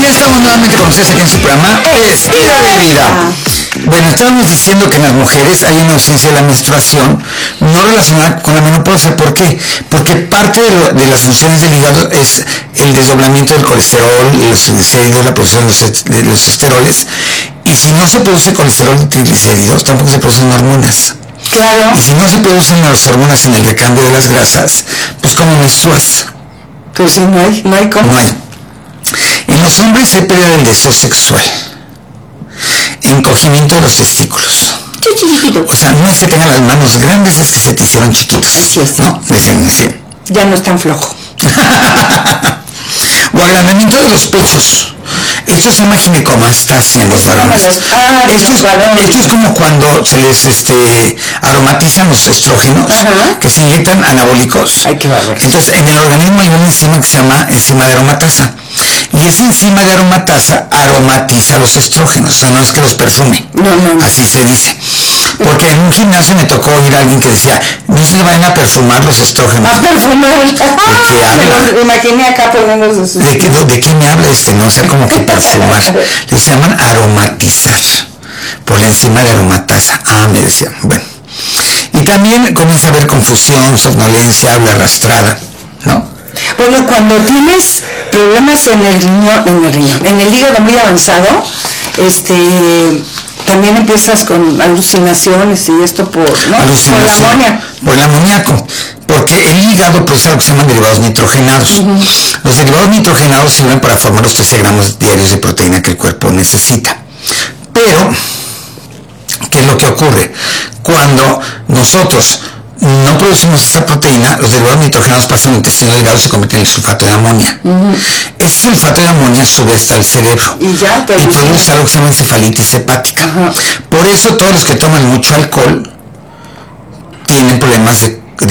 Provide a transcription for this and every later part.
estamos nuevamente con ustedes aquí en su programa Estilo de Vida. Bueno, estábamos diciendo que en las mujeres hay una ausencia de la menstruación no relacionada con la menopausia. ¿Por qué? Porque parte de las funciones del hígado es el desdoblamiento del colesterol y los triglicéridos, la producción de los esteroles. Y si no se produce colesterol y triglicéridos, tampoco se producen hormonas. Claro. Y si no se producen las hormonas en el recambio de las grasas, pues ¿cómo menstruas? Pues sí, no hay cómo. No hay. En los hombres hay pérdida del deseo sexual, encogimiento de los testículos. O sea, no es que tengan las manos grandes, es que se te hicieron chiquitos. Así es. ¿No? Dicen. Ya no es tan flojo. O agrandamiento de los pechos. Esto se llama ginecomastasia en los varones. Esto es como cuando se les aromatizan los estrógenos. Ajá. Que se inyectan anabólicos. Ay, qué bárbaro. Entonces, en el organismo hay una enzima que se llama enzima de aromatasa. Y esa enzima de aromatasa aromatiza los estrógenos. O sea, no es que los perfume. No. Así se dice. Porque en un gimnasio me tocó oír a alguien que decía, no se le vayan a perfumar los estrógenos. A perfumar. ¿De qué habla? Me lo imaginé acá poniendo sus... ¿De qué me habla no? O sea, como que perfumar. Les llaman aromatizar por la enzima de aromatasa. Me decían, bueno. Y también comienza a haber confusión, somnolencia, habla arrastrada, ¿no? Bueno, cuando tienes problemas en el hígado muy avanzado, también empiezas con alucinaciones y esto por el amonio. Por el amoníaco. Porque el hígado produce algo que se llaman derivados nitrogenados. Uh-huh. Los derivados nitrogenados sirven para formar los 13 gramos diarios de proteína que el cuerpo necesita. Pero, ¿qué es lo que ocurre? Cuando nosotros no producimos esa proteína, los derivados nitrogenados pasan al intestino delgado y se convierten en el sulfato de amonio. Uh-huh. Ese sulfato de amonio sube hasta el cerebro y produce algo que se llama encefalitis hepática. Uh-huh. Por eso todos los que toman mucho alcohol tienen problemas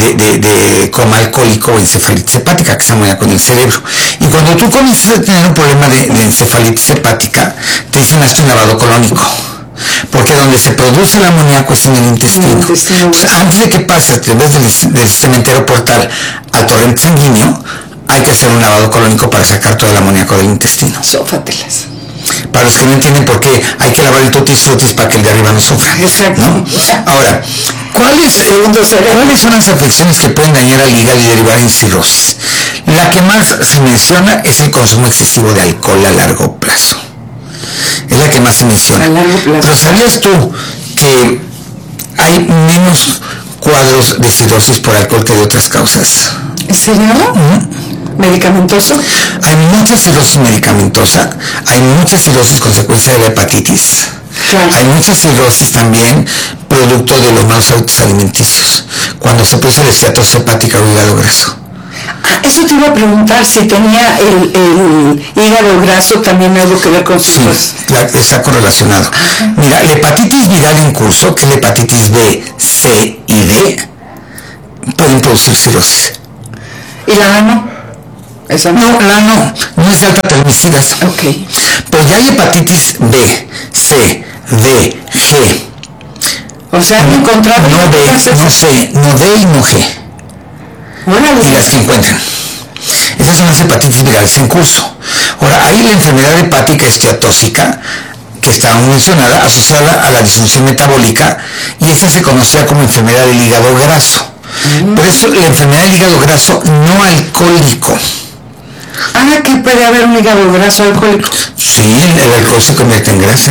de coma alcohólico o encefalitis hepática, que se amonia con el cerebro. Y cuando tú comienzas a tener un problema de encefalitis hepática, te dicen hazte un lavado colónico. Porque donde se produce el amoníaco es en el intestino. Entonces, antes de que pase a través del cementerio portal al torrente sanguíneo, hay que hacer un lavado colónico para sacar todo el amoníaco del intestino. Sófatelas. Para los que no entienden por qué hay que lavar el tutis frutis para que el de arriba no sufra. Exacto. ¿No? Ahora, ¿cuáles son las afecciones que pueden dañar al hígado y derivar en cirrosis? La que más se menciona es el consumo excesivo de alcohol a largo plazo. Es la que más se menciona. Pero ¿sabías tú que hay menos cuadros de cirrosis por alcohol que de otras causas? ¿En serio? ¿Medicamentoso? Hay mucha cirrosis medicamentosa, hay mucha cirrosis consecuencia de la hepatitis. Claro. Hay mucha cirrosis también producto de los malos hábitos alimenticios, cuando se produce la esteatosis hepática o hígado graso. Eso te iba a preguntar, si tenía el hígado graso también algo que ver con cirrosis. Sí, está correlacionado. Mira, la hepatitis viral en curso, que es la hepatitis B, C y D, pueden producir cirrosis. ¿Y la ANO? ¿Esa no? La ANO no es de alta transmisidas. Ok. Pero ya hay hepatitis B, C, D, G. O sea, han encontrado... No B, no C, no D y no G. Y las que encuentran. Esas son las hepatitis virales en curso. Ahora, hay la enfermedad hepática esteatóxica, que está mencionada, asociada a la disfunción metabólica, y esta se conocía como enfermedad del hígado graso. Por eso, la enfermedad del hígado graso no alcohólico. Que puede haber un hígado graso alcohólico. Sí, el alcohol se convierte en grasa.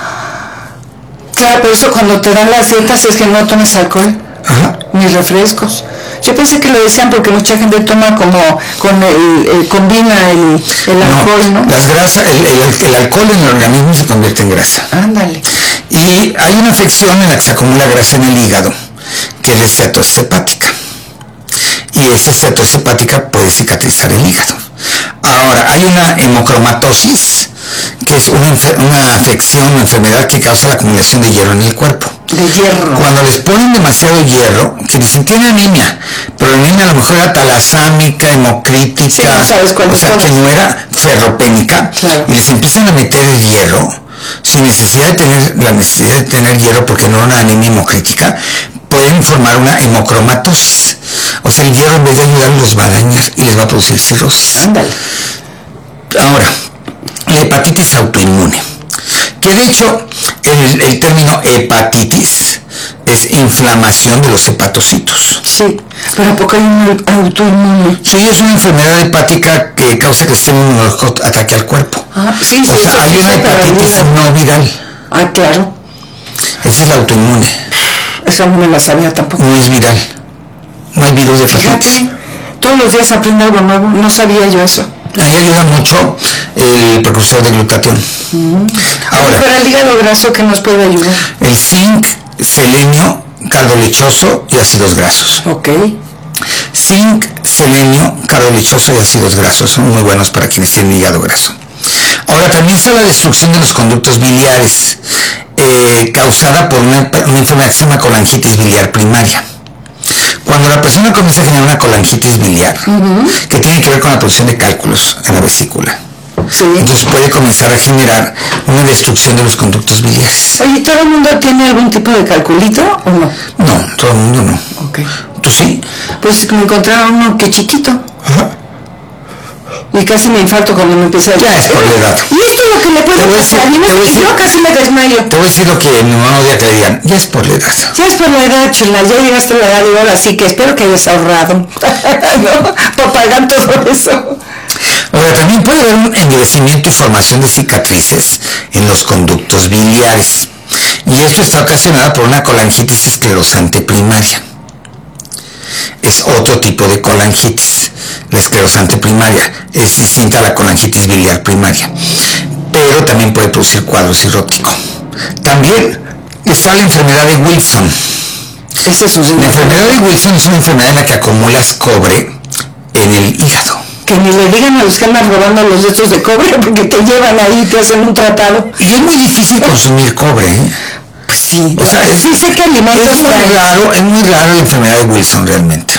Claro, pero eso cuando te dan las dietas es que no tomes alcohol. Ajá. Ni refrescos. Yo pensé que lo decían porque mucha gente toma combina el alcohol, ¿no? Las grasas, el alcohol en el organismo se convierte en grasa. Ándale. Y hay una afección en la que se acumula grasa en el hígado, que es la esteatosis hepática. Y esa esteatosis hepática puede cicatrizar el hígado. Ahora, hay una hemocromatosis, que es una afección o enfermedad que causa la acumulación de hierro en el cuerpo. De hierro. Cuando les ponen demasiado hierro, que dicen tiene anemia, pero la anemia a lo mejor era talasámica, hemocrítica, sí, no sabes o sea, que no era ferropénica, claro. Y les empiezan a meter el hierro, sin necesidad de tener hierro, porque no era una anemia hemocrítica, pueden formar una hemocromatosis. O sea, el hierro en vez de ayudar los va a dañar y les va a producir cirrosis. Ándale. Ahora, la hepatitis autoinmune, que de hecho el término hepatitis es inflamación de los hepatocitos. Sí, pero ¿a poco hay un autoinmune? Sí, es una enfermedad hepática que causa que el sistema inmunológico ataque al cuerpo. Ah, sí, sí. O sea, hay una hepatitis no viral. Ah, claro. Esa es la autoinmune. Eso no me la sabía tampoco. No es viral. No hay virus de hepatitis. Fíjate, todos los días aprendo algo nuevo. No sabía yo eso. Ahí ayuda mucho el precursor de glutatión. Ahora, para el hígado graso, ¿qué nos puede ayudar? el zinc, selenio, caldo lechoso y ácidos grasos. Ok. Zinc, selenio, carbo lechoso y ácidos grasos son muy buenos para quienes tienen hígado graso. Ahora, también está la destrucción de los conductos biliares, causada por una enfermedad que se llama colangitis biliar primaria. Cuando la persona comienza a generar una colangitis biliar, que tiene que ver con la producción de cálculos en la vesícula, Sí. entonces puede comenzar a generar una destrucción de los conductos biliares. Oye, ¿todo el mundo tiene algún tipo de calculito o no? No, todo el mundo no. Ok. ¿Tú sí? Pues me encontraron uno que chiquito. Ajá. Y casi me infarto cuando me empecé a... Ya es por la edad. ¿Y esto es lo que le puede pasar? Yo casi me desmayo. Te voy a decir lo que mi mamá odia que le digan, ya es por la edad. Ya es por la edad, chula, ya llegaste a la edad y ahora sí que espero que hayas ahorrado. ¿No? Para pagar todo eso. Ahora, también puede haber un endurecimiento y formación de cicatrices en los conductos biliares. Y esto está ocasionado por una colangitis esclerosante primaria. Es otro tipo de colangitis. La esclerosante primaria es distinta a la colangitis biliar primaria, pero también puede producir cuadro cirrótico. También está la enfermedad de Wilson. Ese es un... La enfermedad de Wilson es una enfermedad en la que acumulas cobre en el hígado. Que ni le digan a los que andan robando los restos de cobre porque te llevan ahí y te hacen un tratado. Y es muy difícil consumir cobre, ¿eh? Pues sí, O sea, sí sé que alimentos es muy raro la enfermedad de Wilson realmente.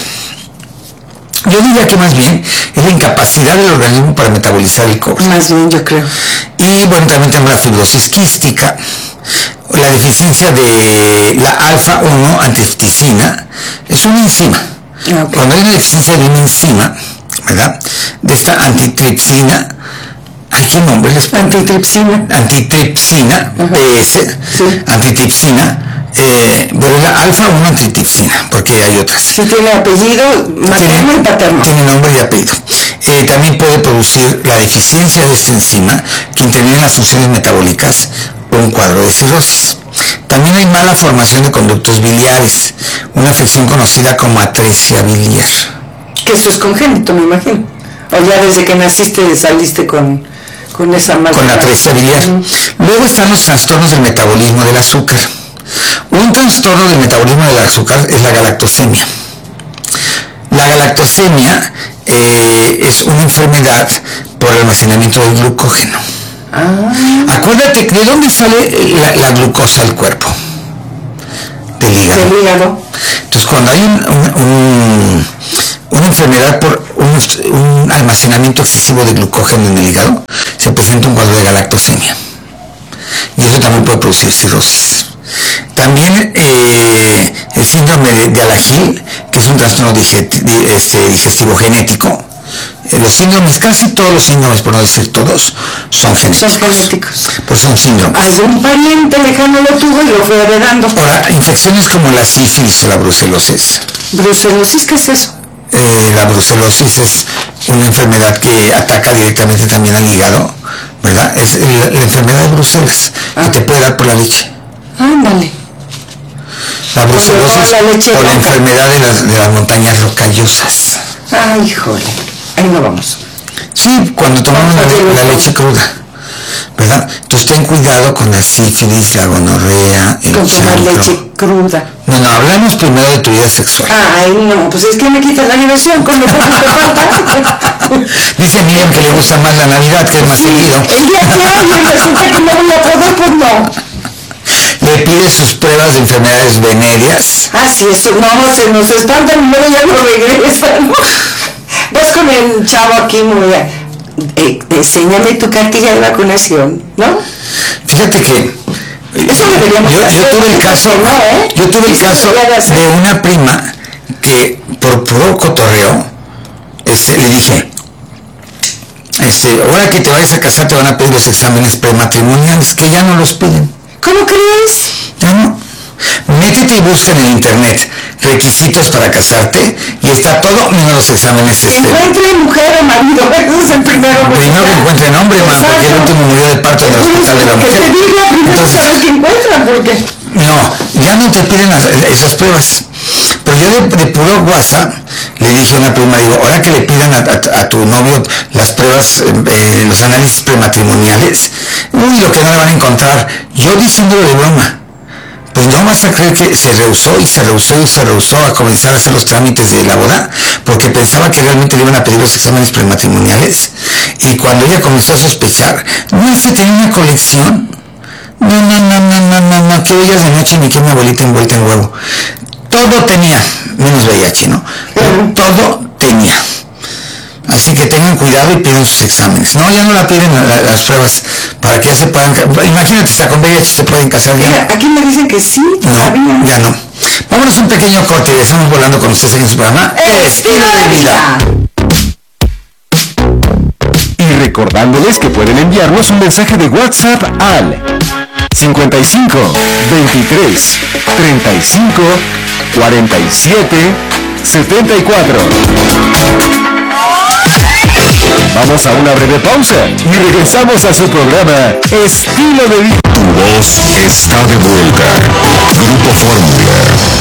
Yo diría que más bien es la incapacidad del organismo para metabolizar el cobre. Más bien, yo creo. Y bueno, también tenemos la fibrosis quística, la deficiencia de la alfa-1 antitripsina, es una enzima. Okay. Cuando hay una deficiencia de una enzima, ¿verdad? De esta antitripsina, ¿ay, qué nombre les ponen? Antitripsina. Antitripsina, PS, Sí. antitripsina, pero la alfa-1 antitripsina, porque hay otras. Si tiene apellido materno y paterno. Tiene nombre y apellido. También puede producir la deficiencia de esta enzima que interviene en las funciones metabólicas o un cuadro de cirrosis. También hay mala formación de conductos biliares, una afección conocida como atresia biliar. Que eso es congénito, me imagino. O ya desde que naciste saliste con esa mala... Con la atresia biliar. Luego están los trastornos del metabolismo del azúcar. Un trastorno del metabolismo del azúcar es la galactosemia. La galactosemia es una enfermedad por almacenamiento del glucógeno. Acuérdate, ¿de dónde sale la glucosa del cuerpo? Del hígado. Del hígado. Entonces, cuando hay una enfermedad por un almacenamiento excesivo de glucógeno en el hígado, se presenta un cuadro de galactosemia. Y eso también puede producir cirrosis. También el síndrome de Alagil, que es un trastorno digestivo genético. Los síndromes, casi todos los síndromes, por no decir todos, son genéticos. Son genéticos. Pues son síndromes. Algún pariente lejano lo tuvo y lo fue heredando. Ahora, infecciones como la sífilis o la brucelosis. ¿Brucelosis qué es eso? La brucelosis es una enfermedad que ataca directamente también al hígado, ¿verdad? Es la enfermedad de Bruselas, que te puede dar por la leche. Ándale. La brucelosis la leche o la roja. enfermedad de las montañas rocallosas. Ay, híjole. Ahí no vamos. Sí, cuando tomamos la leche cruda, ¿verdad? Entonces ten cuidado con la sífilis, la gonorrea, el Con tomar chancro. leche cruda. No, hablamos primero de tu vida sexual. Ay, no, pues es que me quitas la diversión con lo poco que falta. Dice Miriam que le gusta más la Navidad, que es más seguido. El día que hay resulta que no voy a poder, pues no. Le pide sus pruebas de enfermedades venéreas. Ah, sí, eso no, se nos espantan y luego ya no regresan, ¿no? Vas con el chavo aquí, muy enséñame tu cartilla de vacunación, ¿no? Fíjate que Eso deberíamos yo hacer. tuve el caso, No, yo tuve el Eso caso debería de hacer. de una prima que por puro cotorreo le dije, ahora que te vayas a casar te van a pedir los exámenes prematrimoniales, que ya no los piden. ¿Cómo crees? Ya no. Métete y busca en el internet requisitos para casarte y está todo menos los exámenes. Encuentre mujer o marido, eso es el primero. Primero que encuentren hombre, porque el último murió de parto en el hospital de la mujer. Que te diga primero saber qué encuentran, porque... No, ya no te piden esas pruebas. Pero yo de puro WhatsApp le dije a una prima, digo, ahora que le pidan a tu novio las pruebas, los análisis prematrimoniales, uy, lo que no le van a encontrar. Yo diciéndolo de broma. Pues no vas a creer que se rehusó a comenzar a hacer los trámites de la boda, porque pensaba que realmente le iban a pedir los exámenes prematrimoniales. Y cuando ella comenzó a sospechar, no es que tenía una colección. No, que veías de noche ni que mi abuelita envuelta en huevo. Todo tenía, menos VIH, ¿no? Todo tenía. Así que tengan cuidado y piden sus exámenes. No, ya no la piden las pruebas para que ya se puedan... Imagínate, hasta con VIH se pueden casar ya. Mira, aquí me dicen que sí, todavía. No, ya no. Vámonos a un pequeño corte y estamos volando con ustedes en su programa Estilo de Vida. Y recordándoles que pueden enviarnos un mensaje de WhatsApp al 55 23 35 47 74. Vamos a una breve pausa y regresamos a su programa Estilo de Vida. Tu voz está de vuelta. Grupo Fórmula.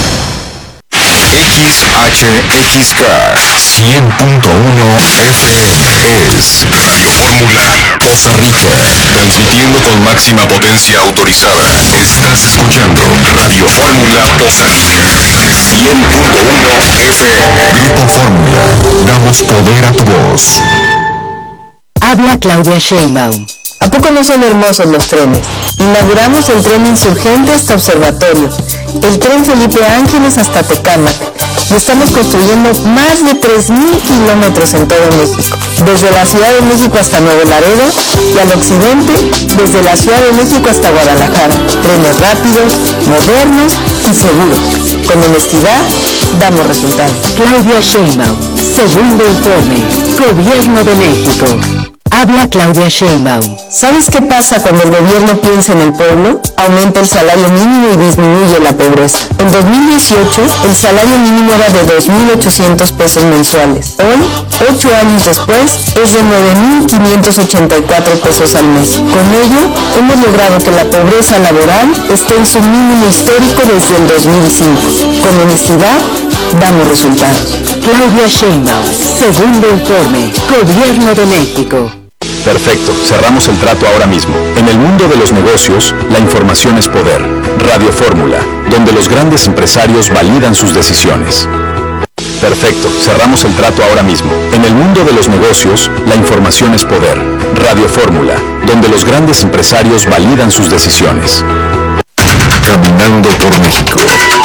XHXK 100.1 FM es Radio Fórmula Costa Rica, transmitiendo con máxima potencia autorizada. Estás escuchando Radio Fórmula Costa Rica 100.1 FM. Grupo Fórmula, damos poder a tu voz. Habla Claudia Sheinbaum. ¿A poco no son hermosos los trenes? Inauguramos el tren Insurgente hasta Observatorio, el tren Felipe Ángeles hasta Tecámac, y estamos construyendo más de 3,000 kilómetros en todo México, desde la Ciudad de México hasta Nuevo Laredo, y al occidente, desde la Ciudad de México hasta Guadalajara. Trenes rápidos, modernos y seguros. Con honestidad, damos resultados. Claudia Sheinbaum, segundo informe, Gobierno de México. Habla Claudia Sheinbaum. ¿Sabes qué pasa cuando el gobierno piensa en el pueblo? Aumenta el salario mínimo y disminuye la pobreza. En 2018, el salario mínimo era de 2,800 pesos mensuales. Hoy, 8 años después, es de 9,584 pesos al mes. Con ello, hemos logrado que la pobreza laboral esté en su mínimo histórico desde el 2005. Con honestidad, damos resultados. Claudia Sheinbaum, segundo informe, Gobierno de México. Perfecto, cerramos el trato ahora mismo. En el mundo de los negocios, la información es poder. Radio Fórmula, donde los grandes empresarios validan sus decisiones. Perfecto, cerramos el trato ahora mismo. En el mundo de los negocios, la información es poder. Radio Fórmula, donde los grandes empresarios validan sus decisiones. Caminando por México.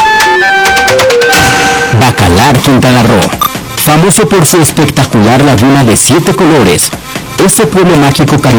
Bacalar, Quintana Roo, famoso por su espectacular laguna de 7 colores. Este pueblo mágico